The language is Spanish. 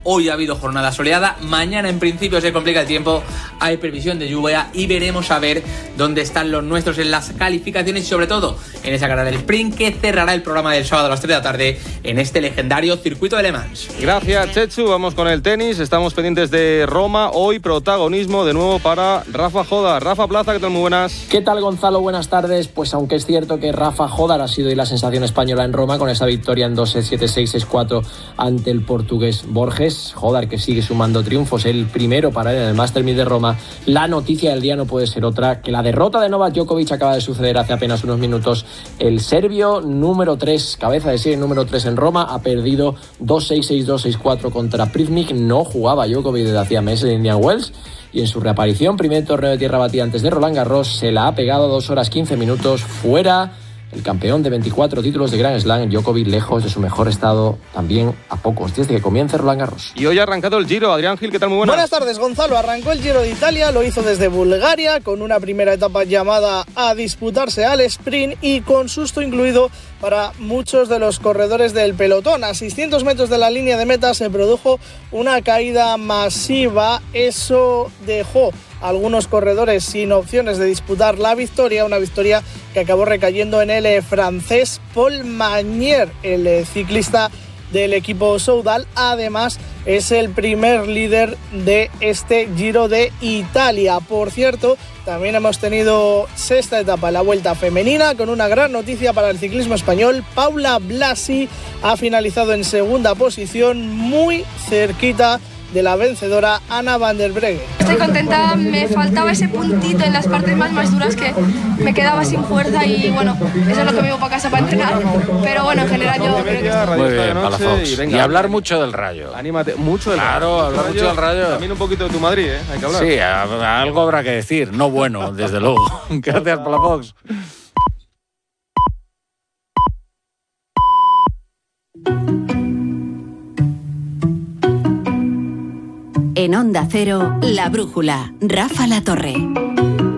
Hoy ha habido jornada soleada, mañana en principio se complica el tiempo, hay previsión de lluvia y veremos a ver dónde están los nuestros en las calificaciones y sobre todo en esa carrera del sprint que cerrará el programa del sábado a las 3 de la tarde en este legendario circuito de Le Mans. Gracias, Chechu. Vamos con el tenis, estamos pendientes de Roma, hoy protagonismo de nuevo para Rafa Jódar. Rafa Plaza, ¿qué tal? Muy buenas. ¿Qué tal, Gonzalo? Buenas tardes. Pues aunque es cierto que Rafa Jódar ha sido hoy la sensación española en Roma con esa victoria en 2-7, 7-6, 6-4 ante el portugués Borges, Jódar que sigue sumando triunfos, el primero para él en el Master 1000 de Roma. La noticia del día no puede ser otra que la derrota de Novak Djokovic acaba de suceder hace apenas unos minutos. El serbio número 3, cabeza de serie número 3 en Roma, ha perdido 2-6, 6-2, 6-4 contra Privnik. No jugaba Djokovic desde hacía meses en Indian Wells y en su reaparición, primer torneo de tierra batida antes de Roland Garros, se la ha pegado 2 horas 15 minutos fuera. El campeón de 24 títulos de Grand Slam, Djokovic, lejos de su mejor estado, también a pocos días de que comience Roland Garros. Y hoy ha arrancado el Giro. Adrián Gil, ¿qué tal? Muy buenas. Buenas tardes, Gonzalo. Arrancó el Giro de Italia, lo hizo desde Bulgaria, con una primera etapa llamada a disputarse al sprint y con susto incluido para muchos de los corredores del pelotón. A 600 metros de la línea de meta se produjo una caída masiva. Eso dejó a algunos corredores sin opciones de disputar la victoria, una victoria que acabó recayendo en el francés Paul Magnier, el ciclista del equipo Soudal. Además, es el primer líder de este Giro de Italia. Por cierto, también hemos tenido sexta etapa en la Vuelta Femenina, con una gran noticia para el ciclismo español. Paula Blasi ha finalizado en segunda posición, muy cerquita de la vencedora Anna van der Breggen. Estoy contenta, me faltaba ese puntito en las partes más duras que me quedaba sin fuerza y bueno, eso es lo que me llevo para casa para entrenar, pero bueno, en general yo creo que estoy muy bien, Palafox. Y hablar mucho del Rayo. Anímate, mucho del Rayo. Claro, hablar mucho del Rayo. También un poquito de tu Madrid, hay que hablar. Sí, algo habrá que decir, no bueno, desde luego. Gracias, Palafox. En Onda Cero, La Brújula, Rafa La Torre.